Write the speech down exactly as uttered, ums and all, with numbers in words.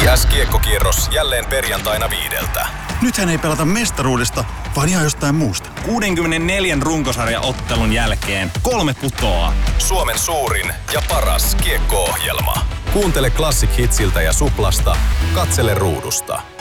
S-kiekkokierros jälleen perjantaina viideltä. Nythän ei pelata mestaruudesta, vaan ihan jostain muusta. kuudenkymmenenneljän runkosarjaottelun jälkeen kolme putoaa. Suomen suurin ja paras kiekko-ohjelma. Kuuntele Classic Hitsiltä ja Suplasta. Katsele ruudusta.